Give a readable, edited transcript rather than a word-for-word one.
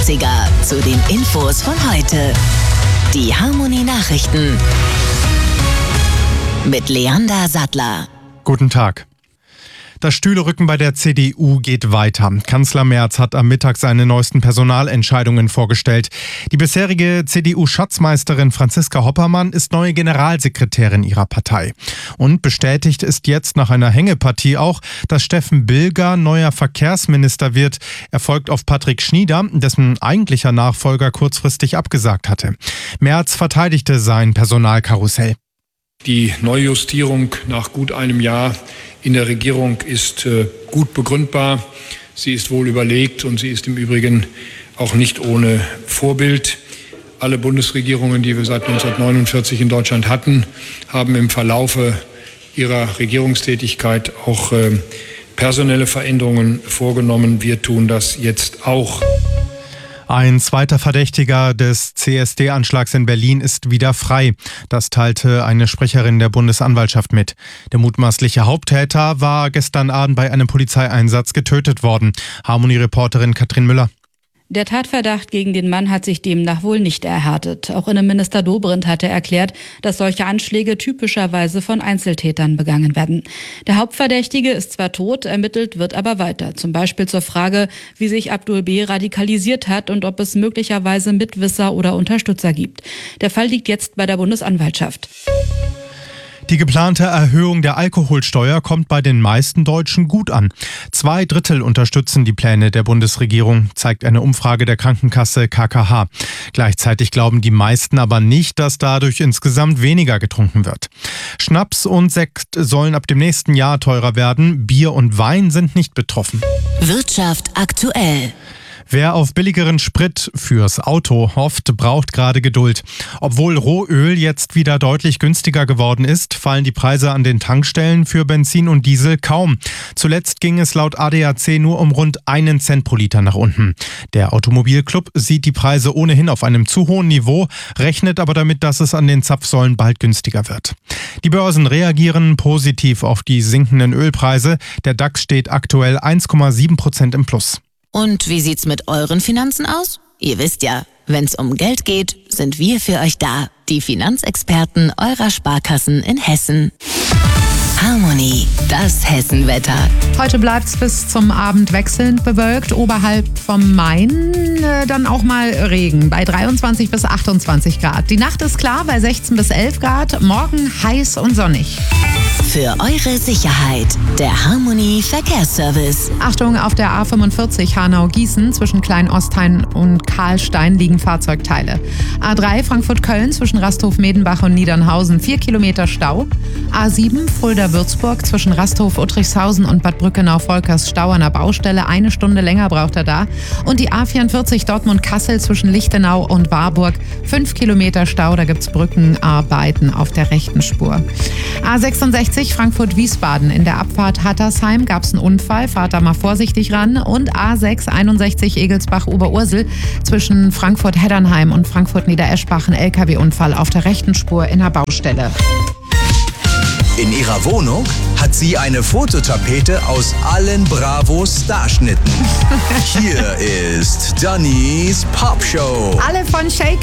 Klassiker zu den Infos von heute. Die Harmony Nachrichten mit Leander Sattler. Guten Tag. Das Stühlerücken bei der CDU geht weiter. Kanzler Merz hat am Mittag seine neuesten Personalentscheidungen vorgestellt. Die bisherige CDU-Schatzmeisterin Franziska Hoppermann ist neue Generalsekretärin ihrer Partei. Und bestätigt ist jetzt nach einer Hängepartie auch, dass Steffen Bilger neuer Verkehrsminister wird. Er folgt auf Patrick Schnieder, dessen eigentlicher Nachfolger kurzfristig abgesagt hatte. Merz verteidigte sein Personalkarussell. Die Neujustierung nach gut einem Jahr in der Regierung ist gut begründbar. Sie ist wohl überlegt und sie ist im Übrigen auch nicht ohne Vorbild. Alle Bundesregierungen, die wir seit 1949 in Deutschland hatten, haben im Verlaufe ihrer Regierungstätigkeit auch personelle Veränderungen vorgenommen. Wir tun das jetzt auch. Ein zweiter Verdächtiger des CSD-Anschlags in Berlin ist wieder frei. Das teilte eine Sprecherin der Bundesanwaltschaft mit. Der mutmaßliche Haupttäter war gestern Abend bei einem Polizeieinsatz getötet worden. Harmony-Reporterin Katrin Müller. Der Tatverdacht gegen den Mann hat sich demnach wohl nicht erhärtet. Auch Innenminister Dobrindt hatte erklärt, dass solche Anschläge typischerweise von Einzeltätern begangen werden. Der Hauptverdächtige ist zwar tot, ermittelt wird aber weiter. Zum Beispiel zur Frage, wie sich Abdul B. radikalisiert hat und ob es möglicherweise Mitwisser oder Unterstützer gibt. Der Fall liegt jetzt bei der Bundesanwaltschaft. Die geplante Erhöhung der Alkoholsteuer kommt bei den meisten Deutschen gut an. 2/3 unterstützen die Pläne der Bundesregierung, zeigt eine Umfrage der Krankenkasse KKH. Gleichzeitig glauben die meisten aber nicht, dass dadurch insgesamt weniger getrunken wird. Schnaps und Sekt sollen ab dem nächsten Jahr teurer werden. Bier und Wein sind nicht betroffen. Wirtschaft aktuell. Wer auf billigeren Sprit fürs Auto hofft, braucht gerade Geduld. Obwohl Rohöl jetzt wieder deutlich günstiger geworden ist, fallen die Preise an den Tankstellen für Benzin und Diesel kaum. Zuletzt ging es laut ADAC nur um rund 1 Cent pro Liter nach unten. Der Automobilclub sieht die Preise ohnehin auf einem zu hohen Niveau, rechnet aber damit, dass es an den Zapfsäulen bald günstiger wird. Die Börsen reagieren positiv auf die sinkenden Ölpreise. Der DAX steht aktuell 1,7% im Plus. Und wie sieht's mit euren Finanzen aus? Ihr wisst ja, wenn's um Geld geht, sind wir für euch da. Die Finanzexperten eurer Sparkassen in Hessen. Harmony, das Hessenwetter. Heute bleibt's bis zum Abend wechselnd bewölkt. Oberhalb vom Main dann auch mal Regen bei 23 bis 28 Grad. Die Nacht ist klar bei 16 bis 11 Grad. Morgen heiß und sonnig. Für eure Sicherheit, der Harmony Verkehrsservice. Achtung, auf der A45 Hanau-Gießen zwischen Klein-Ostheim und Karlstein liegen Fahrzeugteile. A3 Frankfurt-Köln zwischen Rasthof-Medenbach und Niedernhausen 4 Kilometer Stau. A7 Fulda-Würzburg zwischen Rasthof-Uttrichshausen und Bad Brückenau-Volkers Stau an der Baustelle. 1 Stunde länger braucht er da. Und die A44 Dortmund-Kassel zwischen Lichtenau und Warburg 5 Kilometer Stau. Da gibt's Brückenarbeiten auf der rechten Spur. A66 Frankfurt-Wiesbaden. In der Abfahrt Hattersheim gab es einen Unfall. Fahrt da mal vorsichtig ran. Und A6 61 Egelsbach-Oberursel zwischen Frankfurt-Heddernheim und Frankfurt-Niedereschbach ein LKW-Unfall auf der rechten Spur in der Baustelle. In ihrer Wohnung hat sie eine Fototapete aus allen Bravo-Starschnitten. Hier ist Dannys Popshow. Alle von Shake